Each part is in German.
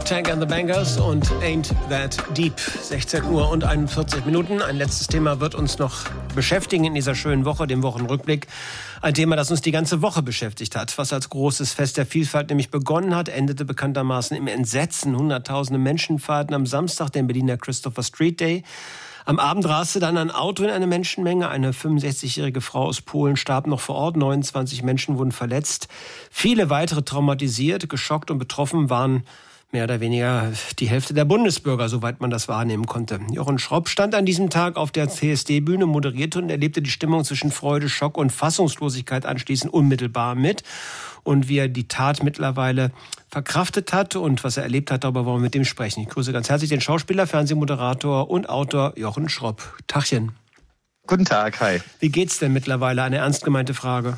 Wu-Tang and the Bangers und Ain't That Deep. 16 Uhr und 41 Minuten. Ein letztes Thema wird uns noch beschäftigen in dieser schönen Woche, dem Wochenrückblick. Ein Thema, das uns die ganze Woche beschäftigt hat. Was als großes Fest der Vielfalt nämlich begonnen hat, endete bekanntermaßen im Entsetzen. Hunderttausende Menschen feierten am Samstag den Berliner Christopher Street Day. Am Abend raste dann ein Auto in eine Menschenmenge. Eine 65-jährige Frau aus Polen starb noch vor Ort. 29 Menschen wurden verletzt. Viele weitere traumatisiert, geschockt und betroffen waren mehr oder weniger die Hälfte der Bundesbürger, soweit man das wahrnehmen konnte. Jochen Schropp stand an diesem Tag auf der CSD-Bühne, moderierte und erlebte die Stimmung zwischen Freude, Schock und Fassungslosigkeit anschließend unmittelbar mit. Und wie er die Tat mittlerweile verkraftet hat und was er erlebt hat, darüber wollen wir mit dem sprechen. Ich grüße ganz herzlich den Schauspieler, Fernsehmoderator und Autor Jochen Schropp. Tachchen. Guten Tag, hi. Wie geht's denn mittlerweile? Eine ernst gemeinte Frage.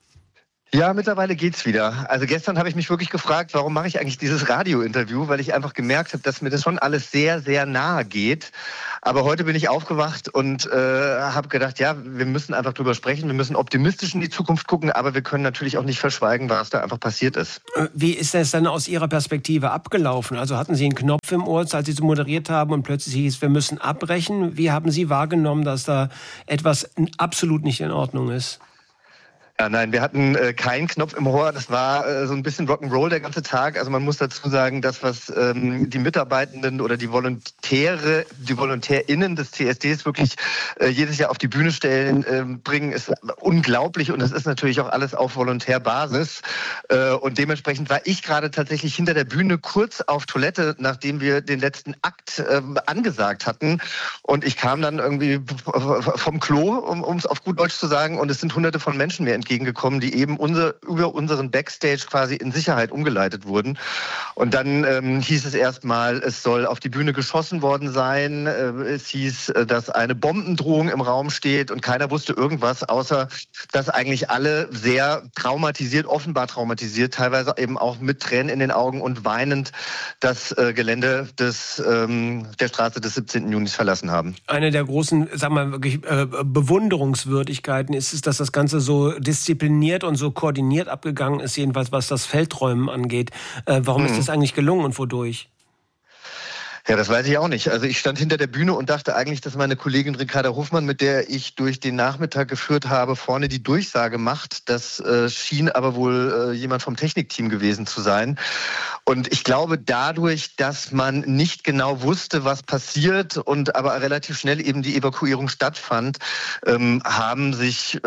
Ja, mittlerweile geht's wieder. Also gestern habe ich mich wirklich gefragt, warum mache ich eigentlich dieses Radiointerview, weil ich einfach gemerkt habe, dass mir das schon alles sehr, sehr nahe geht. Aber heute bin ich aufgewacht und habe gedacht, ja, wir müssen einfach drüber sprechen, wir müssen optimistisch in die Zukunft gucken, aber wir können natürlich auch nicht verschweigen, was da einfach passiert ist. Wie ist das dann aus Ihrer Perspektive abgelaufen? Also hatten Sie einen Knopf im Ohr, als Sie so moderiert haben und plötzlich hieß, wir müssen abbrechen? Wie haben Sie wahrgenommen, dass da etwas absolut nicht in Ordnung ist? Ja, nein, wir hatten keinen Knopf im Ohr. Das war so ein bisschen Rock'n'Roll der ganze Tag. Also man muss dazu sagen, das, was die Mitarbeitenden oder die VolontärInnen des CSDs wirklich jedes Jahr auf die Bühne stellen, bringen, ist unglaublich. Und das ist natürlich auch alles auf Volontärbasis. Und dementsprechend war ich gerade tatsächlich hinter der Bühne kurz auf Toilette, nachdem wir den letzten Akt angesagt hatten. Und ich kam dann irgendwie vom Klo, um es auf gut Deutsch zu sagen. Und es sind hunderte von Menschen mir entgegengekommen, die eben über unseren Backstage quasi in Sicherheit umgeleitet wurden. Und dann hieß es erstmal, es soll auf die Bühne geschossen worden sein. Es hieß, dass eine Bombendrohung im Raum steht und keiner wusste irgendwas, außer dass eigentlich alle sehr traumatisiert, offenbar traumatisiert, teilweise eben auch mit Tränen in den Augen und weinend das Gelände der Straße des 17. Junis verlassen haben. Eine der großen, sagen wir mal, wirklich Bewunderungswürdigkeiten ist es, dass das Ganze so diszipliniert und so koordiniert abgegangen ist, jedenfalls was das Feldräumen angeht. Warum ist das eigentlich gelungen und wodurch? Ja, das weiß ich auch nicht. Also ich stand hinter der Bühne und dachte eigentlich, dass meine Kollegin Ricarda Hofmann, mit der ich durch den Nachmittag geführt habe, vorne die Durchsage macht. Das schien aber wohl jemand vom Technikteam gewesen zu sein. Und ich glaube, dadurch, dass man nicht genau wusste, was passiert und aber relativ schnell eben die Evakuierung stattfand, haben sich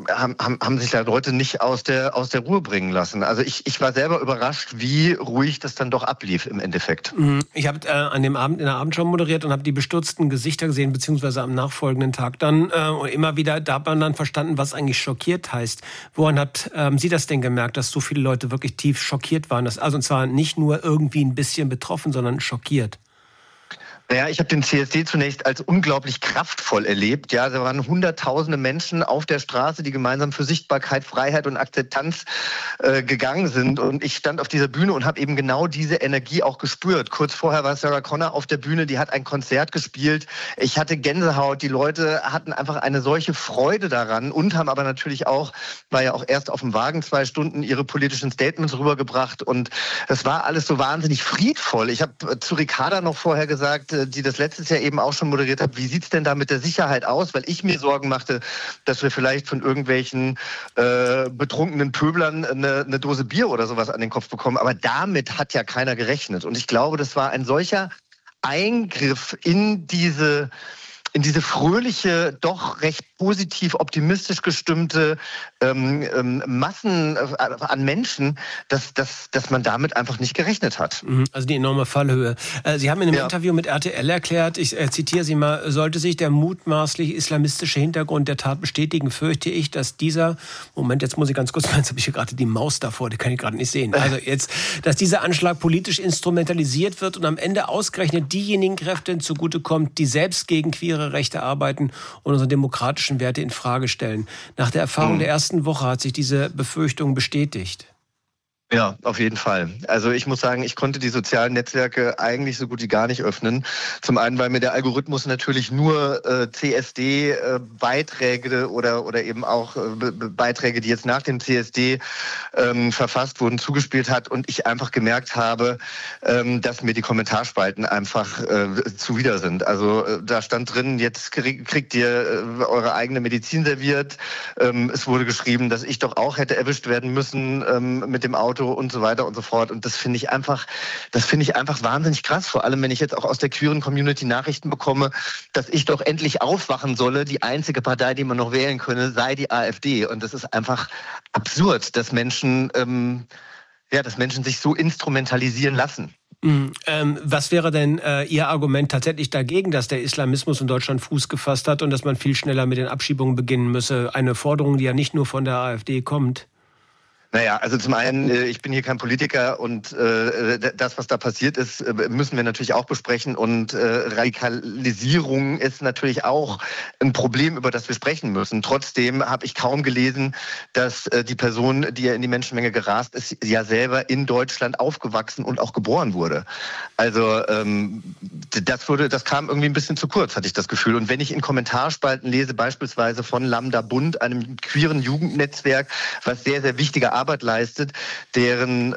da Leute nicht aus der Ruhe bringen lassen. Also ich war selber überrascht, wie ruhig das dann doch ablief im Endeffekt. Ich habe in der Abendshow moderiert und habe die bestürzten Gesichter gesehen, beziehungsweise am nachfolgenden Tag dann. Und immer wieder, da hat man dann verstanden, was eigentlich schockiert heißt. Woran hat Sie das denn gemerkt, dass so viele Leute wirklich tief schockiert waren? Also und zwar nicht nur irgendwie ein bisschen betroffen, sondern schockiert. Ja, ich habe den CSD zunächst als unglaublich kraftvoll erlebt. Ja, da waren hunderttausende Menschen auf der Straße, die gemeinsam für Sichtbarkeit, Freiheit und Akzeptanz gegangen sind. Und ich stand auf dieser Bühne und habe eben genau diese Energie auch gespürt. Kurz vorher war Sarah Connor auf der Bühne, die hat ein Konzert gespielt. Ich hatte Gänsehaut. Die Leute hatten einfach eine solche Freude daran und haben aber natürlich auch, war ja auch erst auf dem Wagen 2 Stunden, ihre politischen Statements rübergebracht. Und es war alles so wahnsinnig friedvoll. Ich habe zu Ricarda noch vorher gesagt, die das letztes Jahr eben auch schon moderiert hat, wie sieht's denn da mit der Sicherheit aus? Weil ich mir Sorgen machte, dass wir vielleicht von irgendwelchen betrunkenen Pöblern eine Dose Bier oder sowas an den Kopf bekommen. Aber damit hat ja keiner gerechnet. Und ich glaube, das war ein solcher Eingriff in diese fröhliche, doch recht positiv, optimistisch gestimmte Massen an Menschen, dass man damit einfach nicht gerechnet hat. Also die enorme Fallhöhe. Sie haben in einem Interview mit RTL erklärt, ich zitiere Sie mal, sollte sich der mutmaßlich islamistische Hintergrund der Tat bestätigen, fürchte ich, dass dieser, Moment, jetzt muss ich ganz kurz, jetzt habe ich hier gerade die Maus davor, die kann ich gerade nicht sehen. Also jetzt, dass dieser Anschlag politisch instrumentalisiert wird und am Ende ausgerechnet diejenigen Kräfte zugutekommt, die selbst gegen queere Rechte arbeiten und unsere demokratischen Werte in Frage stellen. Nach der Erfahrung der ersten Woche hat sich diese Befürchtung bestätigt. Ja, auf jeden Fall. Also ich muss sagen, ich konnte die sozialen Netzwerke eigentlich so gut wie gar nicht öffnen. Zum einen, weil mir der Algorithmus natürlich nur CSD-Beiträge oder eben auch Beiträge, die jetzt nach dem CSD verfasst wurden, zugespielt hat und ich einfach gemerkt habe, dass mir die Kommentarspalten einfach zuwider sind. Also da stand drin, jetzt kriegt ihr eure eigene Medizin serviert. Es wurde geschrieben, dass ich doch auch hätte erwischt werden müssen mit dem Auto und so weiter und so fort. Und das finde ich einfach wahnsinnig krass. Vor allem, wenn ich jetzt auch aus der queeren Community Nachrichten bekomme, dass ich doch endlich aufwachen solle. Die einzige Partei, die man noch wählen könne, sei die AfD. Und das ist einfach absurd, dass Menschen sich so instrumentalisieren lassen. Was wäre denn Ihr Argument tatsächlich dagegen, dass der Islamismus in Deutschland Fuß gefasst hat und dass man viel schneller mit den Abschiebungen beginnen müsse? Eine Forderung, die ja nicht nur von der AfD kommt. Naja, also zum einen, ich bin hier kein Politiker und das, was da passiert ist, müssen wir natürlich auch besprechen. Und Radikalisierung ist natürlich auch ein Problem, über das wir sprechen müssen. Trotzdem habe ich kaum gelesen, dass die Person, die ja in die Menschenmenge gerast ist, ja selber in Deutschland aufgewachsen und auch geboren wurde. Also das kam irgendwie ein bisschen zu kurz, hatte ich das Gefühl. Und wenn ich in Kommentarspalten lese, beispielsweise von Lambda Bund, einem queeren Jugendnetzwerk, was sehr, sehr wichtige Arbeit leistet, deren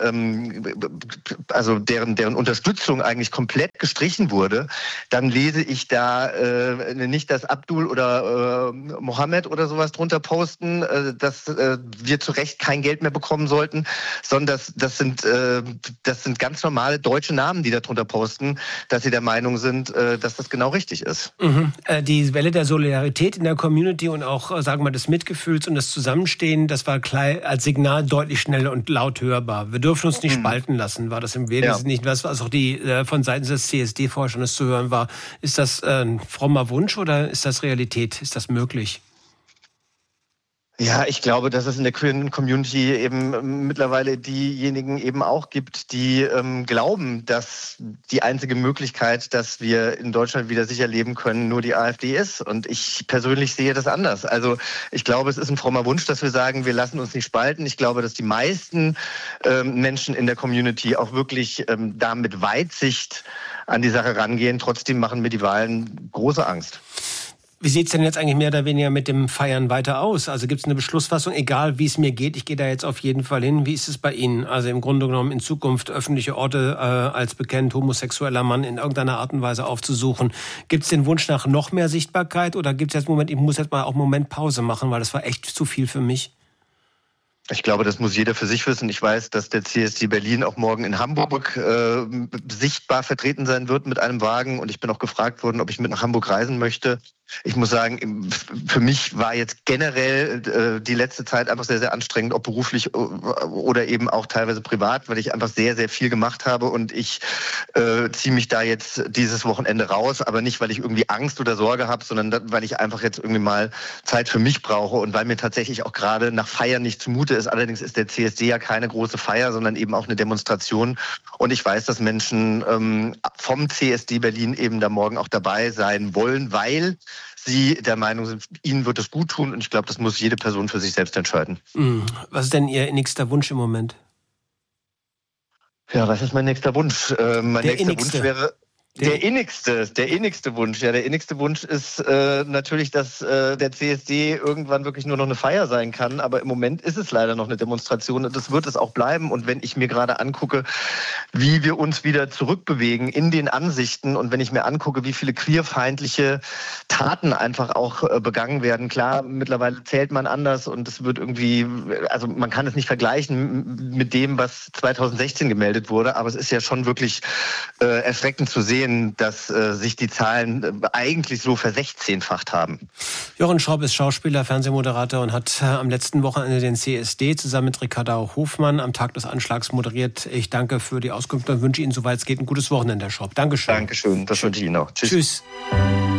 Unterstützung eigentlich komplett gestrichen wurde, dann lese ich da nicht, dass Abdul oder Mohammed oder sowas drunter posten, dass wir zu Recht kein Geld mehr bekommen sollten, sondern das sind ganz normale deutsche Namen, die da drunter posten, dass sie der Meinung sind, dass das genau richtig ist. Mhm. Die Welle der Solidarität in der Community und auch, sagen wir mal, des Mitgefühls und des Zusammenstehen, das war als Signal deutlich schneller und laut hörbar. Wir dürfen uns nicht spalten lassen, war das im Wesentlichen nicht. Was auch von Seiten des CSD-Vorstandes zu hören war. Ist das ein frommer Wunsch oder ist das Realität? Ist das möglich? Ja, ich glaube, dass es in der queeren Community eben mittlerweile diejenigen eben auch gibt, die glauben, dass die einzige Möglichkeit, dass wir in Deutschland wieder sicher leben können, nur die AfD ist. Und ich persönlich sehe das anders. Also ich glaube, es ist ein frommer Wunsch, dass wir sagen, wir lassen uns nicht spalten. Ich glaube, dass die meisten Menschen in der Community auch wirklich da mit Weitsicht an die Sache rangehen. Trotzdem machen mir die Wahlen große Angst. Wie sieht es denn jetzt eigentlich mehr oder weniger mit dem Feiern weiter aus? Also gibt es eine Beschlussfassung, egal wie es mir geht, ich gehe da jetzt auf jeden Fall hin. Wie ist es bei Ihnen? Also im Grunde genommen in Zukunft öffentliche Orte als bekannt homosexueller Mann in irgendeiner Art und Weise aufzusuchen. Gibt es den Wunsch nach noch mehr Sichtbarkeit oder gibt es jetzt einen Moment, ich muss jetzt mal auch einen Moment Pause machen, weil das war echt zu viel für mich? Ich glaube, das muss jeder für sich wissen. Ich weiß, dass der CSD Berlin auch morgen in Hamburg sichtbar vertreten sein wird mit einem Wagen. Und ich bin auch gefragt worden, ob ich mit nach Hamburg reisen möchte. Ich muss sagen, für mich war jetzt generell die letzte Zeit einfach sehr, sehr anstrengend, ob beruflich oder eben auch teilweise privat, weil ich einfach sehr, sehr viel gemacht habe. Und ich ziehe mich da jetzt dieses Wochenende raus, aber nicht, weil ich irgendwie Angst oder Sorge habe, sondern weil ich einfach jetzt irgendwie mal Zeit für mich brauche und weil mir tatsächlich auch gerade nach Feiern nicht zumute ist. Allerdings ist der CSD ja keine große Feier, sondern eben auch eine Demonstration. Und ich weiß, dass Menschen vom CSD Berlin eben da morgen auch dabei sein wollen, weil sie der Meinung sind, ihnen wird es gut tun. Und ich glaube, das muss jede Person für sich selbst entscheiden. Was ist denn Ihr innigster Wunsch im Moment? Ja, was ist mein nächster Wunsch? Mein nächster Wunsch wäre... Der innigste Wunsch. Ja, der innigste Wunsch ist natürlich, dass der CSD irgendwann wirklich nur noch eine Feier sein kann. Aber im Moment ist es leider noch eine Demonstration und das wird es auch bleiben. Und wenn ich mir gerade angucke, wie wir uns wieder zurückbewegen in den Ansichten und wenn ich mir angucke, wie viele queerfeindliche Taten einfach auch begangen werden. Klar, mittlerweile zählt man anders und es wird irgendwie, also man kann es nicht vergleichen mit dem, was 2016 gemeldet wurde. Aber es ist ja schon wirklich erschreckend zu sehen, dass sich die Zahlen eigentlich so versechzehnfacht haben. Jochen Schropp ist Schauspieler, Fernsehmoderator und hat am letzten Wochenende den CSD zusammen mit Ricarda Hofmann am Tag des Anschlags moderiert. Ich danke für die Auskunft und wünsche Ihnen, soweit es geht, ein gutes Wochenende, Herr Schropp. Dankeschön. Dankeschön, das wünsche ich Ihnen auch. Tschüss.